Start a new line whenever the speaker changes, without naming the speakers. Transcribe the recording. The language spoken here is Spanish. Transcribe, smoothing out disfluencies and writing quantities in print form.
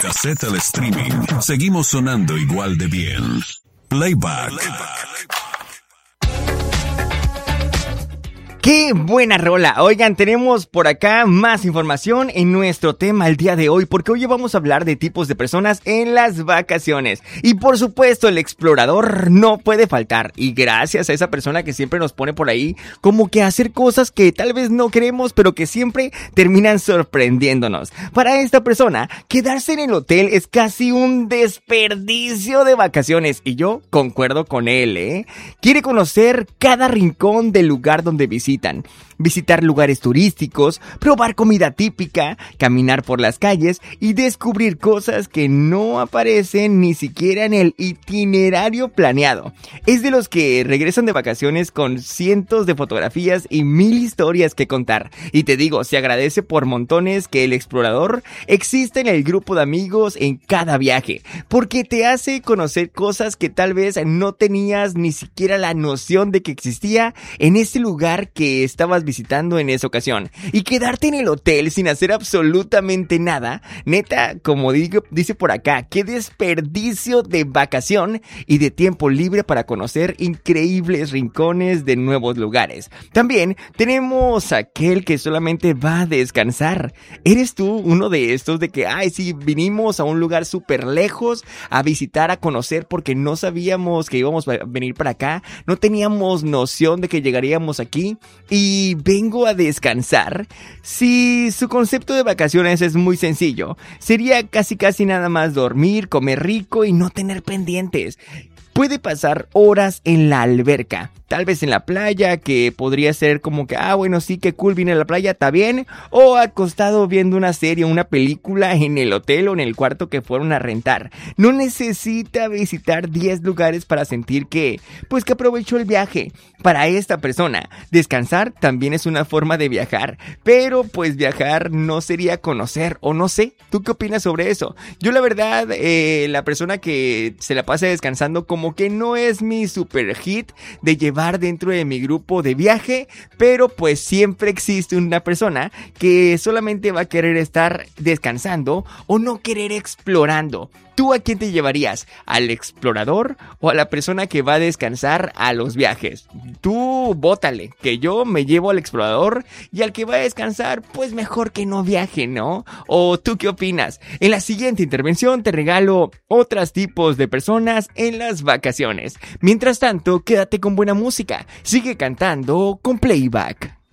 cassette al streaming, seguimos sonando igual de bien. Playback.
¡Qué buena rola! Oigan, tenemos por acá más información en nuestro tema el día de hoy, porque hoy vamos a hablar de tipos de personas en las vacaciones. Y por supuesto, el explorador no puede faltar. Y gracias a esa persona que siempre nos pone por ahí como que a hacer cosas que tal vez no queremos, pero que siempre terminan sorprendiéndonos. Para esta persona, quedarse en el hotel es casi un desperdicio de vacaciones. Y yo concuerdo con él, ¿eh? Quiere conocer cada rincón del lugar donde visitar lugares turísticos, probar comida típica, caminar por las calles y descubrir cosas que no aparecen ni siquiera en el itinerario planeado. Es de los que regresan de vacaciones con cientos de fotografías y 1000 historias que contar. Y te digo, se agradece por montones que el explorador exista en el grupo de amigos en cada viaje, porque te hace conocer cosas que tal vez no tenías ni siquiera la noción de que existía en ese lugar que estabas visitando en esa ocasión. Y quedarte en el hotel sin hacer absolutamente nada, neta, como dice por acá, qué desperdicio de vacación y de tiempo libre para conocer increíbles rincones de nuevos lugares. También tenemos aquel que solamente va a descansar. ¿Eres tú uno de estos de que, sí, vinimos a un lugar súper lejos a visitar, a conocer porque no sabíamos que íbamos a venir para acá, no teníamos noción de que llegaríamos aquí y vengo a descansar? Si su concepto de vacaciones es muy sencillo, sería casi nada más dormir, comer rico y no tener pendientes. Puede pasar horas en la alberca, tal vez en la playa, que podría ser como que, bueno, sí, qué cool, vine a la playa, está bien. O acostado viendo una serie o una película en el hotel o en el cuarto que fueron a rentar. No necesita visitar 10 lugares para sentir que aprovechó el viaje. Para esta persona, descansar también es una forma de viajar, pero viajar no sería conocer, o no sé, ¿tú qué opinas sobre eso? Yo la verdad, la persona que se la pasa descansando como que no es mi super hit de llevar dentro de mi grupo de viaje, pero siempre existe una persona que solamente va a querer estar descansando o no querer explorando. ¿Tú a quién te llevarías? ¿Al explorador o a la persona que va a descansar a los viajes? Tú bótale, que yo me llevo al explorador y al que va a descansar, mejor que no viaje, ¿no? ¿O tú qué opinas? En la siguiente intervención te regalo otros tipos de personas en las vacaciones. Mientras tanto, quédate con buena música. Sigue cantando con Playback.